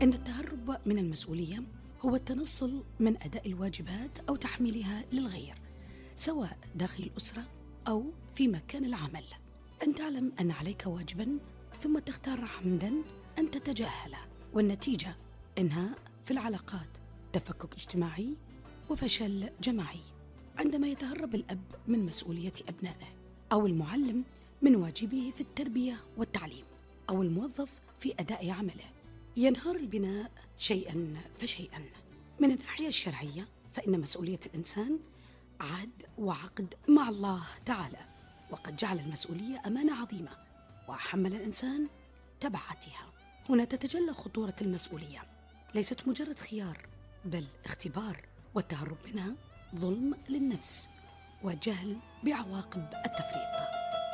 إن التهرب من المسؤولية هو التنصل من أداء الواجبات أو تحميلها للغير، سواء داخل الأسرة أو في مكان العمل. أن تعلم أن عليك واجباً ثم تختار عمداً أن تتجاهله، والنتيجة إنهاء في العلاقات، تفكك اجتماعي، وفشل جماعي. عندما يتهرب الأب من مسؤولية أبنائه، أو المعلم من واجبه في التربية والتعليم، أو الموظف في أداء عمله، ينهار البناء شيئاً فشيئاً. من الناحية الشرعية فإن مسؤولية الإنسان عهد وعقد مع الله تعالى، وقد جعل المسؤولية أمانة عظيمة وحمل الإنسان تبعاتها. هنا تتجلى خطورة المسؤولية، ليست مجرد خيار بل اختبار، والتهرب منها ظلم للنفس وجهل بعواقب التفريط.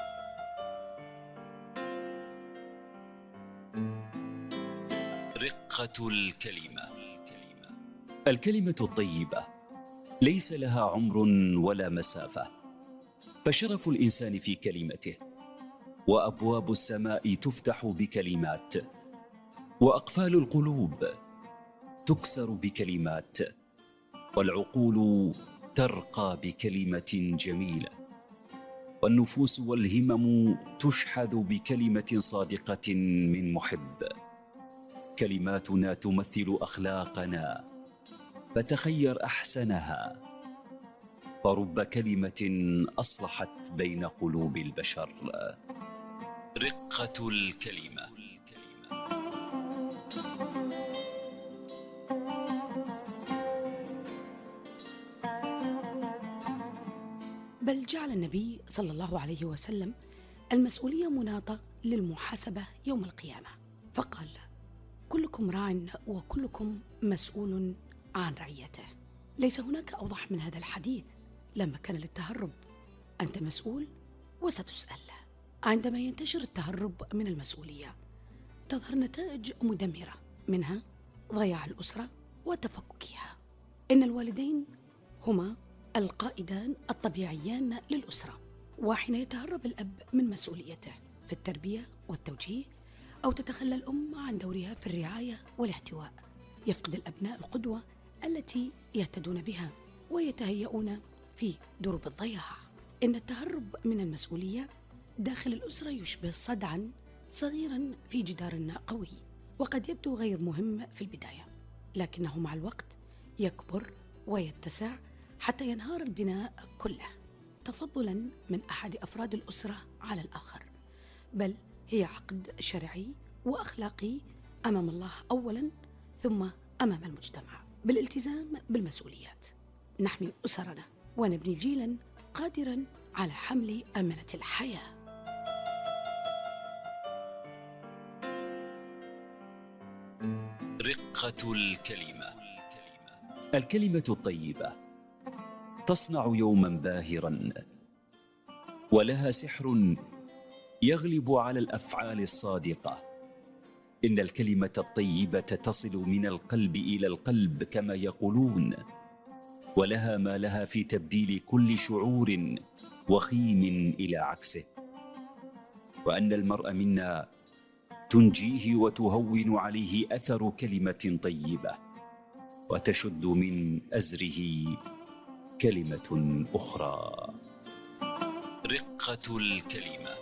رقة الكلمة. الكلمة الطيبة ليس لها عمر ولا مسافة، فشرف الإنسان في كلمته، وأبواب السماء تفتح بكلمات، وأقفال القلوب تكسر بكلمات، والعقول ترقى بكلمة جميلة، والنفوس والهمم تشحذ بكلمة صادقة من محب. كلماتنا تمثل أخلاقنا، فتخير أحسنها، فرب كلمة أصلحت بين قلوب البشر. رقة الكلمة. بل جعل النبي صلى الله عليه وسلم المسؤولية مناطة للمحاسبة يوم القيامة، فقال: كلكم راع وكلكم مسؤول عن رعيته. ليس هناك أوضح من هذا الحديث. لما كان للتهرب، أنت مسؤول وستسأل. عندما ينتشر التهرب من المسؤولية تظهر نتائج مدمرة، منها ضياع الأسرة وتفككها. إن الوالدين هما القائدان الطبيعيان للأسرة، وحين يتهرب الأب من مسؤوليته في التربية والتوجيه، أو تتخلى الأم عن دورها في الرعاية والاحتواء، يفقد الأبناء القدوة التي يهتدون بها ويتهيئون في دروب الضياع. إن التهرب من المسؤولية داخل الأسرة يشبه صدعاً صغيراً في جدار قوي، وقد يبدو غير مهم في البداية، لكنه مع الوقت يكبر ويتسع حتى ينهار البناء كله، تفضلاً من أحد أفراد الأسرة على الآخر. بل هي عقد شرعي وأخلاقي أمام الله أولاً، ثم أمام المجتمع، بالالتزام بالمسؤوليات نحمي أسرنا ونبني جيلاً قادراً على حمل أمانة الحياة. رقة الكلمة. الكلمة الطيبة تصنع يوما باهرا، ولها سحر يغلب على الأفعال الصادقة. إن الكلمة الطيبة تصل من القلب إلى القلب كما يقولون، ولها ما لها في تبديل كل شعور وخيم إلى عكسه. وأن المرء منا تنجيه وتهون عليه أثر كلمة طيبة، وتشد من أزره كلمة أخرى. رقة الكلمة.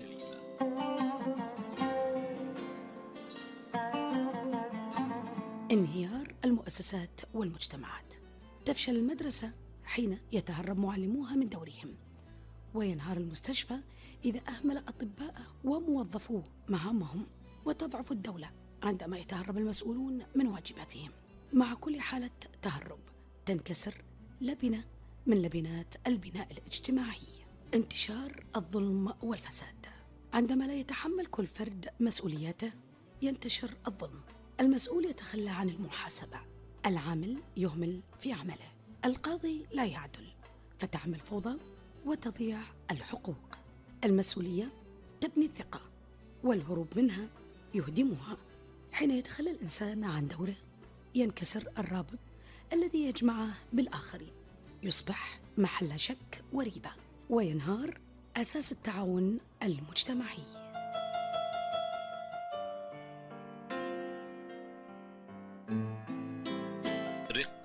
انهيار المؤسسات والمجتمعات. تفشل المدرسة حين يتهرب معلموها من دورهم، وينهار المستشفى إذا أهمل أطباء وموظفوه مهامهم، وتضعف الدولة عندما يتهرب المسؤولون من واجباتهم. مع كل حالة تهرب تنكسر لبنة من لبنات البناء الاجتماعي، انتشار الظلم والفساد. عندما لا يتحمل كل فرد مسؤولياته ينتشر الظلم. المسؤول يتخلى عن المحاسبة، العامل يهمل في عمله، القاضي لا يعدل فتعمل فوضى وتضيع الحقوق. المسؤولية تبني الثقة، والهروب منها يهدمها. حين يتخلى الإنسان عن دوره ينكسر الرابط الذي يجمعه بالآخرين، يصبح محل شك وريبة، وينهار أساس التعاون المجتمعي.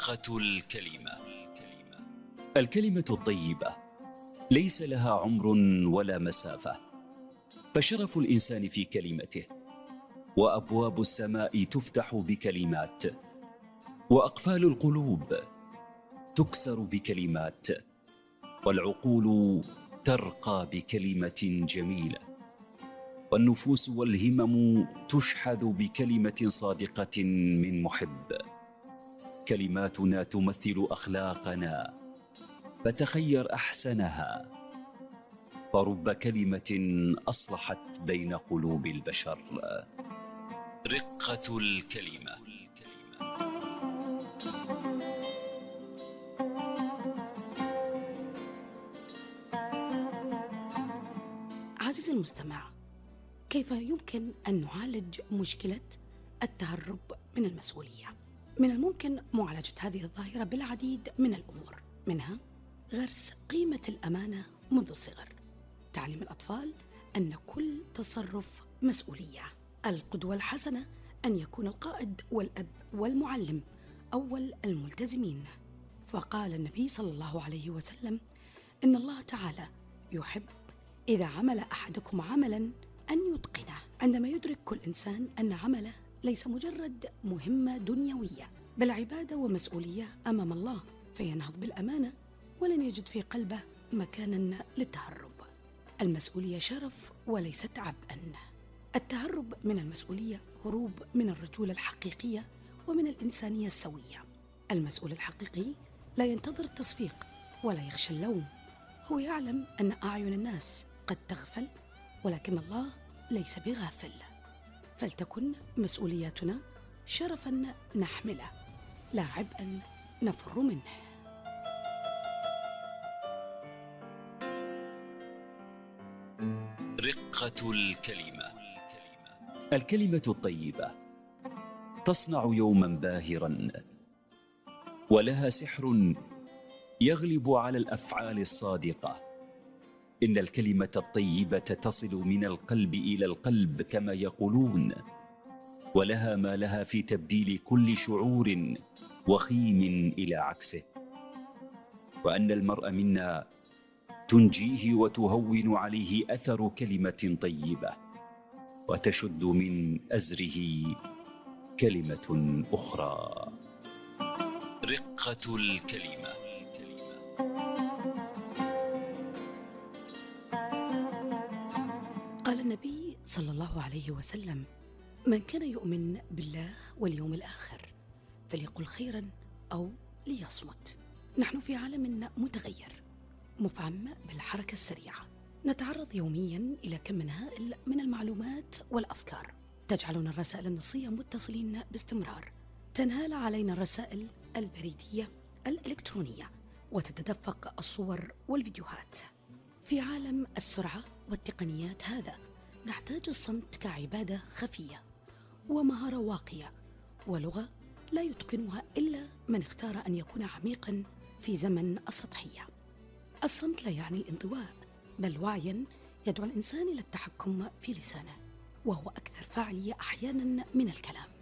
رقة الكلمة. الكلمة الطيبة ليس لها عمر ولا مسافة، فشرف الإنسان في كلمته، وأبواب السماء تفتح بكلمات، وأقفال القلوب تكسر بكلمات، والعقول ترقى بكلمة جميلة، والنفوس والهمم تشحذ بكلمة صادقة من محب. كلماتنا تمثل أخلاقنا، فتخير أحسنها، فرب كلمة أصلحت بين قلوب البشر. رقة الكلمة. عزيزي المستمع، كيف يمكن أن نعالج مشكلة التهرب من المسؤولية؟ من الممكن معالجة هذه الظاهرة بالعديد من الأمور، منها غرس قيمة الأمانة منذ الصغر، تعليم الأطفال أن كل تصرف مسؤولية، القدوة الحسنة أن يكون القائد والأب والمعلم أول الملتزمين، فقال النبي صلى الله عليه وسلم: إن الله تعالى يحب إذا عمل أحدكم عملاً أن يتقنه. عندما يدرك كل إنسان أن عمله ليس مجرد مهمة دنيوية، بل عبادة ومسؤولية أمام الله، فينهض بالأمانة ولن يجد في قلبه مكاناً للتهرب. المسؤولية شرف وليست عبئاً. التهرب من المسؤولية هروب من الرجولة الحقيقية ومن الإنسانية السوية. المسؤول الحقيقي لا ينتظر التصفيق ولا يخشى اللوم، هو يعلم أن أعين الناس قد تغفل، ولكن الله ليس بغافل. فلتكن مسؤولياتنا شرفاً نحمله، لا عبئاً نفر منه. رقة الكلمة. الكلمة الطيبة تصنع يوماً باهراً، ولها سحر يغلب على الأفعال الصادقة. إن الكلمة الطيبة تصل من القلب إلى القلب كما يقولون، ولها ما لها في تبديل كل شعور وخيم إلى عكسه، وأن المرء منا تنجيه وتهون عليه أثر كلمة طيبة، وتشد من أزره كلمة أخرى. رقة الكلمة. قال النبي صلى الله عليه وسلم: من كان يؤمن بالله واليوم الآخر فليقل خيراً أو ليصمت. نحن في عالم متغير مفعم بالحركة السريعة، نتعرض يومياً إلى كم هائل من المعلومات والأفكار تجعلنا الرسائل النصية متصلين باستمرار، تنهال علينا الرسائل البريدية الإلكترونية، وتتدفق الصور والفيديوهات. في عالم السرعة والتقنيات هذا نحتاج الصمت كعبادة خفية ومهارة واقية ولغة لا يتقنها إلا من اختار أن يكون عميقاً في زمن السطحية. الصمت لا يعني الانطواء، بل وعياً يدعو الإنسان إلى التحكم في لسانه، وهو أكثر فاعلية أحياناً من الكلام.